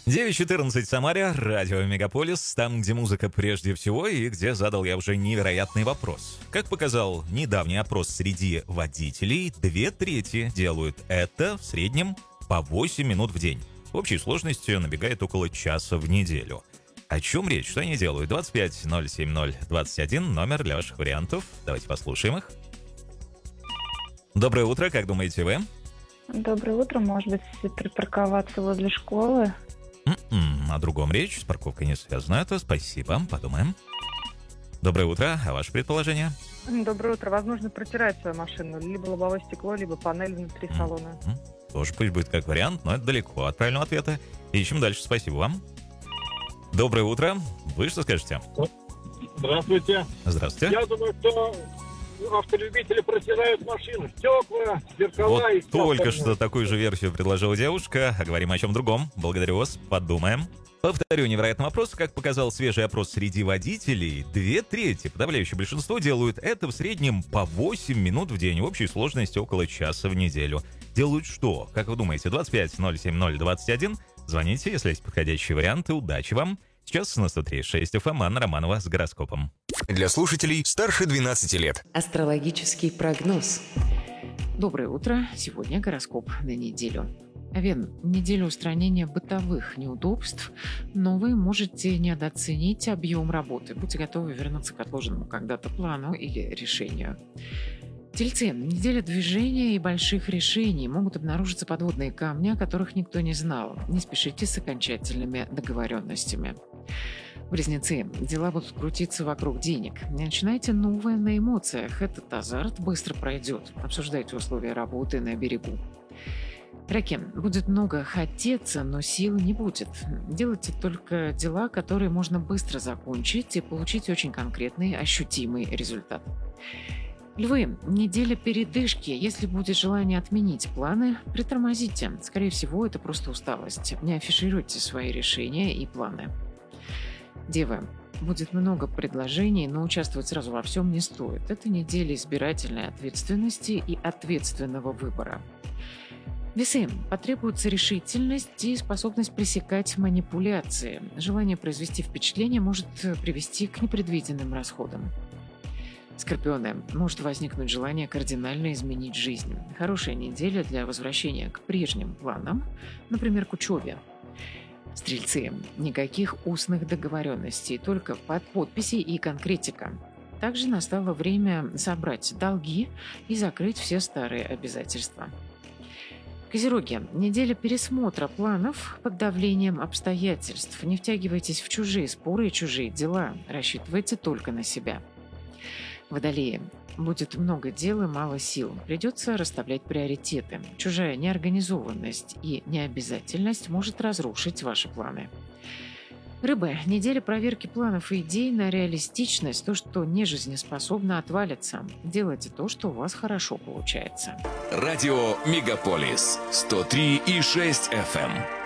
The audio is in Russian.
9:14 в Самаре, радио Мегаполис, там, где музыка прежде всего и где задал я уже невероятный вопрос. Как показал недавний опрос среди водителей, 2/3 делают это в среднем по 8 минут в день. В общей сложности набегает около часа в неделю. О чем речь? Что они делают? 25-070-21, номер для ваших вариантов. Давайте послушаем их. Доброе утро, как думаете вы? Доброе утро. Может быть, припарковаться возле школы? О другом речь, с парковкой не связано это. Спасибо, подумаем. Доброе утро, а ваше предположение? Доброе утро. Возможно, протирать свою машину. Либо лобовое стекло, либо панель внутри салона. Тоже пусть будет как вариант, но это далеко от правильного ответа. Ищем дальше, спасибо вам. Доброе утро. Вы что скажете? Здравствуйте. Здравствуйте. Я думаю, что автолюбители протирают машину, стекла, зеркала и Вот все только остальное. что такую же версию предложила девушка. А говорим о чем другом. Благодарю вас. Подумаем. Повторю невероятный вопрос. Как показал свежий опрос среди водителей, 2/3, подавляющее большинство, делают это в среднем по 8 минут в день. В общей сложности около часа в неделю. Делают что? Как вы думаете? 25-070-21. Звоните, если есть подходящие варианты. Удачи вам. Сейчас на 103.6 FM Анна Романова с гороскопом. Для слушателей старше 12 лет. Астрологический прогноз. Доброе утро. Сегодня гороскоп на неделю. Овен, неделя устранения бытовых неудобств, но вы можете недооценить объем работы. Будьте готовы вернуться к отложенному когда-то плану или решению. Тельцы, неделя движения и больших решений. Могут обнаружиться подводные камни, о которых никто не знал. Не спешите с окончательными договоренностями. Близнецы, дела будут крутиться вокруг денег. Не начинайте новое на эмоциях. Этот азарт быстро пройдет. Обсуждайте условия работы на берегу. Раки, будет много хотеться, но сил не будет. Делайте только дела, которые можно быстро закончить и получить очень конкретный, ощутимый результат. Львы, неделя передышки. Если будет желание отменить планы, притормозите. Скорее всего, это просто усталость. Не афишируйте свои решения и планы. Девы, будет много предложений, но участвовать сразу во всем не стоит. Это неделя избирательной ответственности и ответственного выбора. Весы, потребуется решительность и способность пресекать манипуляции. Желание произвести впечатление может привести к непредвиденным расходам. Скорпионы, может возникнуть желание кардинально изменить жизнь. Хорошая неделя для возвращения к прежним планам, например, к учебе. Стрельцы, никаких устных договоренностей, только подписи и конкретика. Также настало время собрать долги и закрыть все старые обязательства. Козероги, неделя пересмотра планов под давлением обстоятельств. Не втягивайтесь в чужие споры и чужие дела. Рассчитывайте только на себя. Водолеи, будет много дел и мало сил. Придется расставлять приоритеты. Чужая неорганизованность и необязательность может разрушить ваши планы. Рыбы, неделя проверки планов и идей на реалистичность. То, что не жизнеспособно, отвалится. Делайте то, что у вас хорошо получается. Радио Мегаполис 103,6 FM.